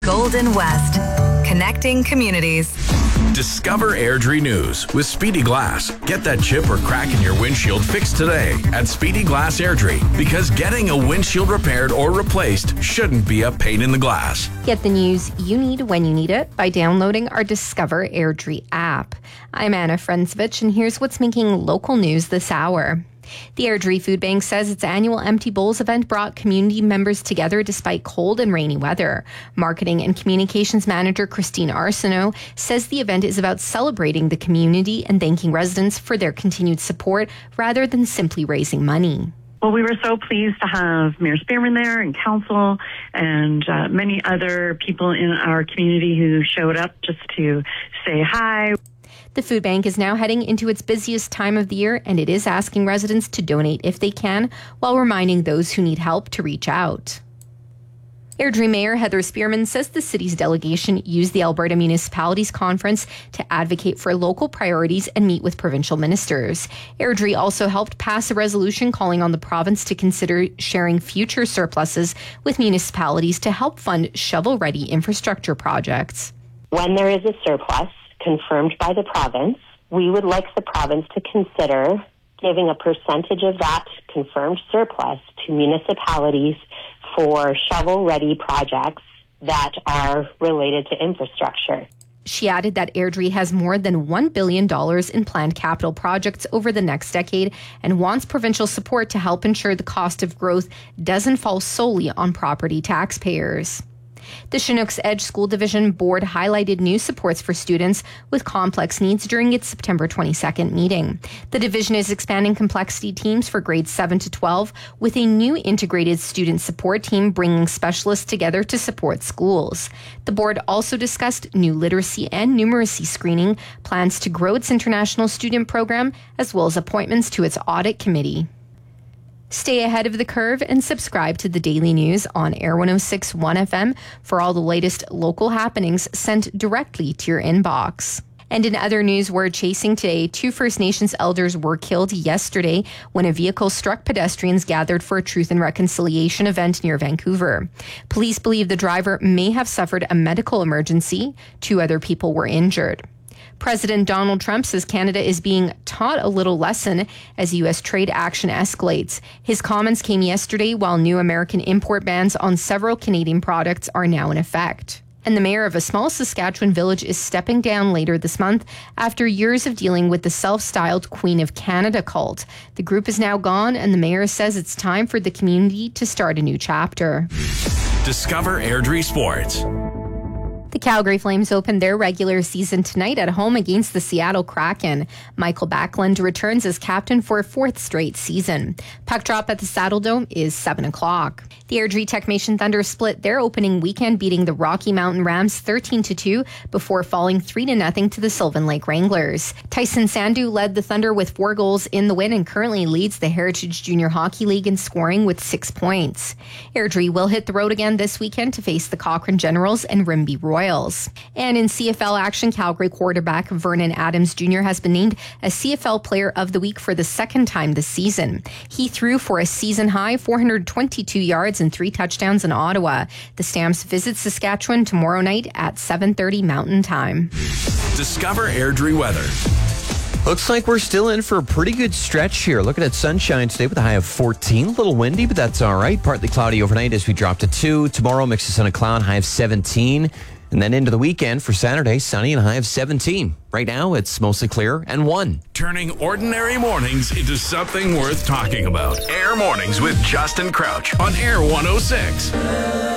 Golden West. Connecting communities. Discover Airdrie News with Speedy Glass. Get that chip or crack in your windshield fixed today at Speedy Glass Airdrie, because getting a windshield repaired or replaced shouldn't be a pain in the glass. Get the news you need when you need it by downloading our Discover Airdrie app. I'm Anna Frenzovich, and here's what's making local news this hour. The Airdrie Food Bank says its annual Empty Bowls event brought community members together despite cold and rainy weather. Marketing and Communications Manager Christine Arsenault says the event is about celebrating the community and thanking residents for their continued support rather than simply raising money. Well, we were so pleased to have Mayor Spearman there and council and many other people in our community who showed up just to say hi. The food bank is now heading into its busiest time of the year, and it is asking residents to donate if they can, while reminding those who need help to reach out. Airdrie Mayor Heather Spearman says the city's delegation used the Alberta Municipalities Conference to advocate for local priorities and meet with provincial ministers. Airdrie also helped pass a resolution calling on the province to consider sharing future surpluses with municipalities to help fund shovel-ready infrastructure projects. When there is a surplus confirmed by the province, we would like the province to consider giving a percentage of that confirmed surplus to municipalities for shovel-ready projects that are related to infrastructure. She added that Airdrie has more than $1 billion in planned capital projects over the next decade and wants provincial support to help ensure the cost of growth doesn't fall solely on property taxpayers. The Chinooks Edge School Division Board highlighted new supports for students with complex needs during its September 22nd meeting. The division is expanding complexity teams for grades 7 to 12 with a new integrated student support team bringing specialists together to support schools. The board also discussed new literacy and numeracy screening, plans to grow its international student program, as well as appointments to its audit committee. Stay ahead of the curve and subscribe to the Daily News on Air 106.1 FM for all the latest local happenings sent directly to your inbox. And in other news we're chasing today, 2 First Nations elders were killed yesterday when a vehicle struck pedestrians gathered for a Truth and Reconciliation event near Vancouver. Police believe the driver may have suffered a medical emergency. 2 other people were injured. President Donald Trump says Canada is being taught a little lesson as U.S. trade action escalates. His comments came yesterday while new American import bans on several Canadian products are now in effect. And the mayor of a small Saskatchewan village is stepping down later this month after years of dealing with the self-styled Queen of Canada cult. The group is now gone, and the mayor says it's time for the community to start a new chapter. Discover Airdrie Sports. The Calgary Flames open their regular season tonight at home against the Seattle Kraken. Michael Backlund returns as captain for a 4th straight season. Puck drop at the Saddledome is 7 o'clock. The Airdrie Techmation Thunder split their opening weekend, beating the Rocky Mountain Rams 13-2 before falling 3-0 to the Sylvan Lake Wranglers. Tyson Sandu led the Thunder with 4 goals in the win and currently leads the Heritage Junior Hockey League in scoring with 6 points. Airdrie will hit the road again this weekend to face the Cochrane Generals and Rimbey Royals. And in CFL action, Calgary quarterback Vernon Adams Jr. has been named a CFL Player of the Week for the 2nd time this season. He threw for a season-high 422 yards and 3 touchdowns in Ottawa. The Stamps visit Saskatchewan tomorrow night at 7:30 Mountain Time. Discover Airdrie weather. Looks like we're still in for a pretty good stretch here. Looking at sunshine today with a high of 14. A little windy, but that's all right. Partly cloudy overnight as we drop to 2. Tomorrow, mix of sun and cloud, high of 17. And then into the weekend for Saturday, sunny and a high of 17. Right now, it's mostly clear and 1. Turning ordinary mornings into something worth talking about. Air Mornings with Justin Crouch on Air 106.